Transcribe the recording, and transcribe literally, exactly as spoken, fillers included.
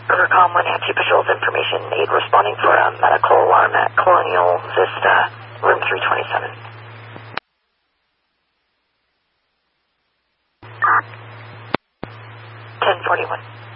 Rivercom one, Nancy Patrols Information Aid responding for a medical alarm at Colonial Vista, room three twenty-seven. ten forty-one.